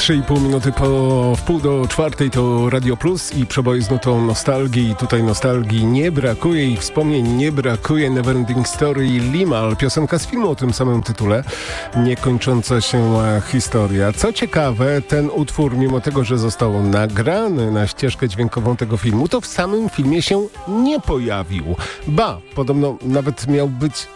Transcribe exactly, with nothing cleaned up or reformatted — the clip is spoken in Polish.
trzy i pół minuty po wpół do czwartej to Radio Plus i przeboje z nutą nostalgii. I tutaj nostalgii nie brakuje i wspomnień nie brakuje. Neverending Story Limahl, piosenka z filmu o tym samym tytule. Niekończąca się historia. Co ciekawe, ten utwór, mimo tego, że został nagrany na ścieżkę dźwiękową tego filmu, to w samym filmie się nie pojawił. Ba, podobno nawet miał być